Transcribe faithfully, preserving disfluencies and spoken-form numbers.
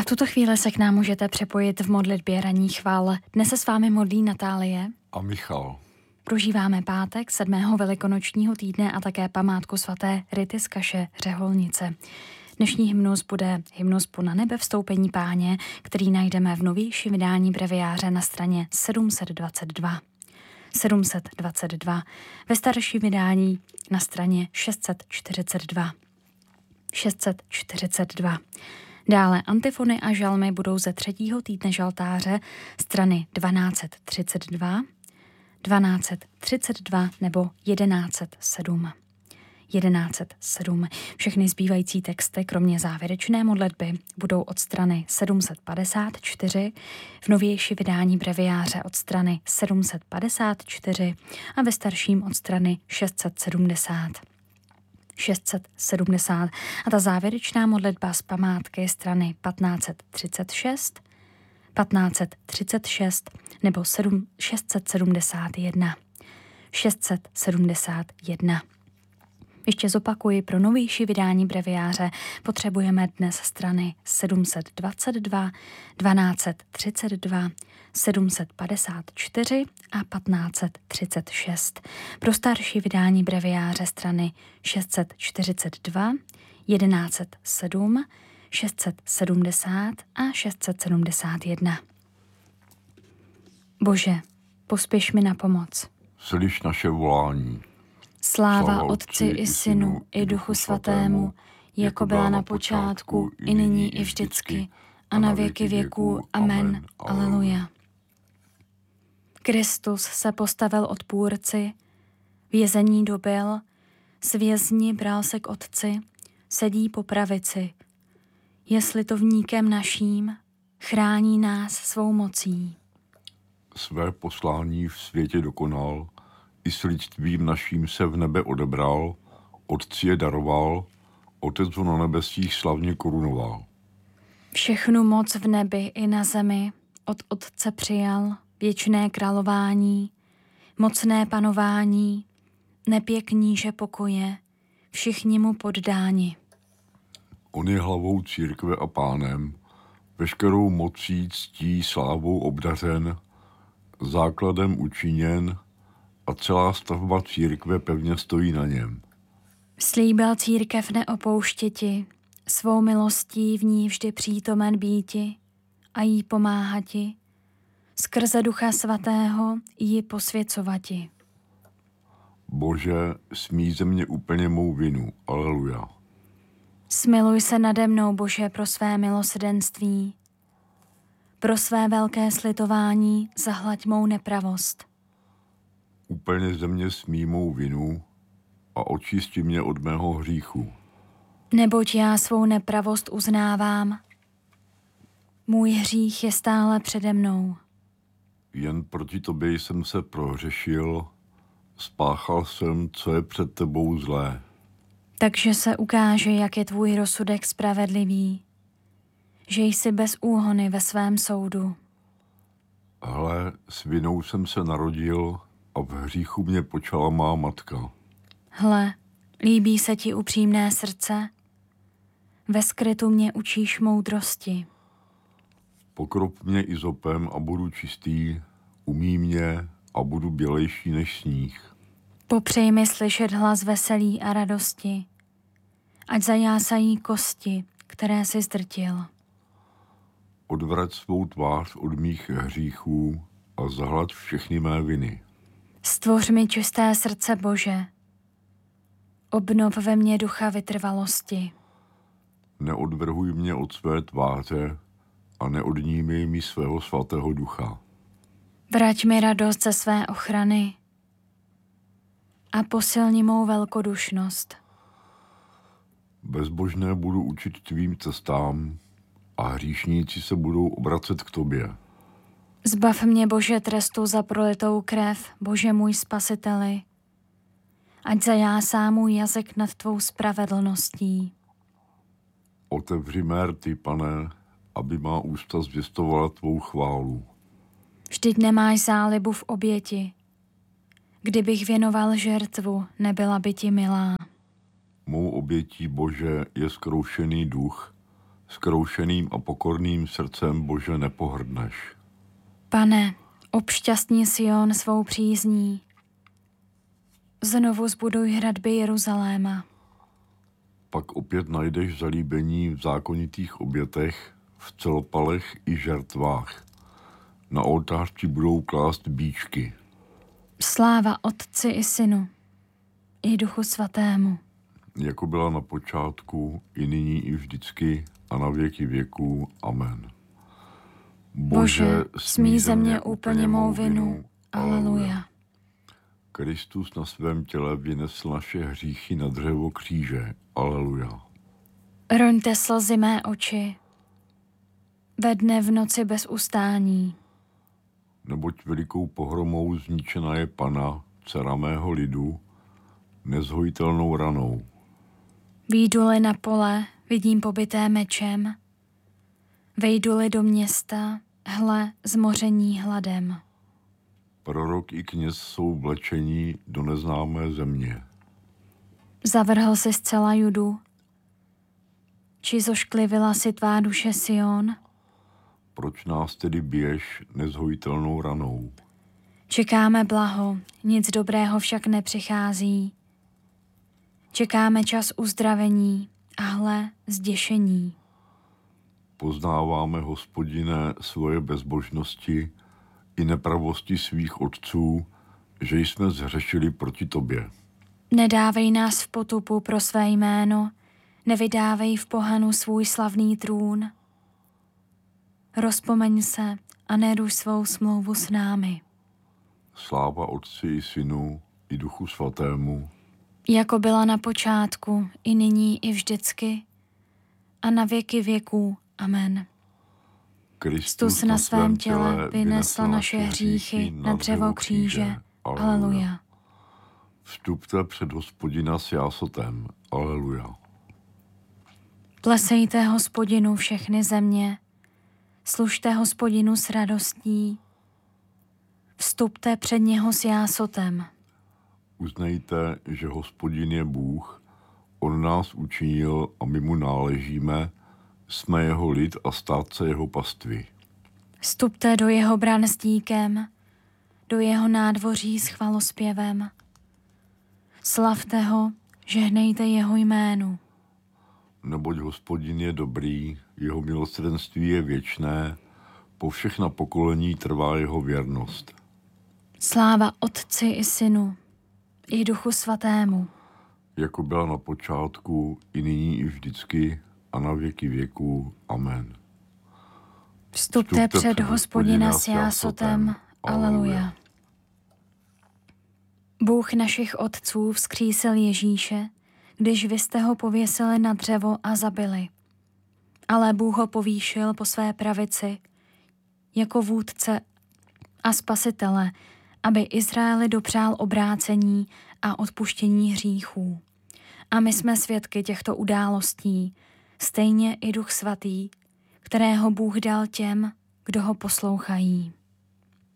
A v tuto chvíli se k nám můžete připojit v modlitbě ranní chvál. Dnes se s vámi modlí Natálie a Michal. Prožíváme pátek sedmého velikonočního týdne a také památku svaté Rity z Kaše Řeholnice. Dnešní hymnus bude hymnus Po na nebe vstoupení Páně, který najdeme v novějším vydání breviáře na straně sedm set dvacet dva. sedm set dvacet dva, ve starším vydání na straně šest set čtyřicet dva. šest set čtyřicet dva. Dále antifony a žalmy budou ze třetího týdne žaltáře strany dvanáct set třicet dva, dvanáct set třicet dva nebo jedenáct set sedm. jedenáct set sedm. Všechny zbývající texty, kromě závěrečné modlitby, budou od strany sedm set padesát čtyři, v novější vydání breviáře od strany sedm set padesát čtyři a ve starším od strany šest set sedmdesát. šest set sedmdesát a ta závěrečná modlitba z památky strany patnáct set třicet šest, patnáct set třicet šest nebo šest set sedmdesát jedna. šest set sedmdesát jedna. Ještě zopakuji, pro novější vydání breviáře potřebujeme dnes strany sedm set dvacet dva, dvanáct set třicet dva, sedm set padesát čtyři a patnáct set třicet šest. Pro starší vydání breviáře strany šest set čtyřicet dva, jedenáct set sedm, šest set sedmdesát a šest set sedmdesát jedna. Bože, pospěš mi na pomoc. Slyš naše volání. Sláva, Sláva Otci i Synu i Duchu Svatému, jako byla na počátku, i nyní, i vždycky, a na věky věků. Amen. Aleluja. Kristus se postavil odpůrci, vězení dobyl, s vězni bral se k Otci, sedí po pravici. Je slitovníkem naším, chrání nás svou mocí. Své poslání v světě dokonal, i s lidstvím naším se v nebe odebral, Otci je daroval, Otec ho na nebesích slavně korunoval. Všechnu moc v nebi i na zemi od Otce přijal, věčné králování, mocné panování, nepě kníže pokoje, všichni mu poddáni. On je hlavou církve a pánem, veškerou mocí, ctí, slávou obdařen, základem učiněn, a celá stavba církve pevně stojí na něm. Slíbil církev neopouštěti, svou milostí v ní vždy přítomen býti a jí pomáhati, skrze Ducha Svatého ji posvěcovati. Bože, smíj ze mě úplně mou vinu. Aleluja. Smiluj se nade mnou, Bože, pro své milosrdenství. Pro své velké slitování zahlaď mou nepravost. Úplně ze mě smí mou vinu a očisti mě od mého hříchu. Neboť já svou nepravost uznávám, můj hřích je stále přede mnou. Jen proti tobě jsem se prohřešil, spáchal jsem, co je před tebou zlé. Takže se ukáže, jak je tvůj rozsudek spravedlivý, že jsi bez úhony ve svém soudu. Hle, s vinou jsem se narodil a v hříchu mě počala má matka. Hle, líbí se ti upřímné srdce, ve skrytu mě učíš moudrosti. Pokrop mě izopem a budu čistý, umí mě a budu bělejší než sníh. Popřej mi slyšet hlas veselí a radosti, ať zajásají kosti, které si zdrtil. Odvrať svou tvář od mých hříchů a zahlad všechny mé viny. Stvoř mi čisté srdce, Bože, obnov ve mně ducha vytrvalosti. Neodvrhuj mě od své tváře a neodnímej mi svého svatého ducha. Vrať mi radost ze své ochrany a posilni mou velkodušnost. Bezbožné budu učit tvým cestám a hříšníci se budou obracet k tobě. Zbav mě, Bože, trestu za prolitou krev, Bože můj spasiteli, ať zajásá můj jazyk nad tvou spravedlností. Otevři mé rty, Pane, aby má ústa zvěstovala tvou chválu. Vždyť nemáš zálibu v oběti. Kdybych věnoval žertvu, nebyla by ti milá. Mou obětí, Bože, je zkroušený duch, Zkroušeným a pokorným srdcem, Bože, nepohrdneš. Pane, obšťastni Sion svou přízní. Znovu zbuduj hradby Jeruzaléma. Pak opět najdeš zalíbení v zákonitých obětech, v celopalech i žertvách. Na oltář ti budou klást bíčky. Sláva Otci i Synu, i Duchu Svatému. Jako byla na počátku, i nyní, i vždycky, a na věky věků. Amen. Bože, smí ze mě úplně mou vinu. Aleluja. Kristus na svém těle vynesl naše hříchy na dřevo kříže. Aleluja. Roňte slzy mé oči, ve dne v noci bez ustání. Neboť velikou pohromou zničena je Pana, dcera mého lidu, nezhojitelnou ranou. Výjdu-li na pole, vidím pobyté mečem. Vejdu-li do města, hle, zmoření hladem. Prorok i kněz jsou vlečení do neznámé země. Zavrhl si zcela Judu, či zošklivila si tvá duše Sion? Proč nás tedy biješ nezhojitelnou ranou? Čekáme blaho, nic dobrého však nepřichází. Čekáme čas uzdravení a hle, zděšení. Poznáváme, Hospodine, svoje bezbožnosti i nepravosti svých otců, že jsme zhřešili proti tobě. Nedávej nás v potupu pro své jméno, nevydávej v pohanu svůj slavný trůn. Rozpomeň se a neruš svou smlouvu s námi. Sláva Otci i Synu i Duchu Svatému, jako byla na počátku, i nyní, i vždycky, a na věky věků. Amen. Kristus na svém těle vynesl naše hříchy na dřevo kříže. Aleluja. Vstupte před Hospodina s jásotem. Aleluja. Plesejte Hospodinu všechny země, služte Hospodinu s radostí, vstupte před něho s jásotem. Uznejte, že Hospodin je Bůh, on nás učinil a my mu náležíme, jsme jeho lid a státce jeho pastvy. Vstupte do jeho bran s díkem, do jeho nádvoří s chvalospěvem. Slavte ho, žehnejte jeho jménu. Neboť Hospodin je dobrý, jeho milosrdenství je věčné, po všechna pokolení trvá jeho věrnost. Sláva Otci i Synu, i Duchu Svatému. Jako byla na počátku, i nyní, i vždycky, a na věky věků. Amen. Vstupte, Vstupte před Hospodina s jásotem. Aleluja. Bůh našich otců vzkřísil Ježíše, když vy jste ho pověsili na dřevo a zabili. Ale Bůh ho povýšil po své pravici jako vůdce a spasitele, aby Izraeli dopřál obrácení a odpuštění hříchů. A my jsme svědky těchto událostí, stejně i Duch Svatý, kterého Bůh dal těm, kdo ho poslouchají.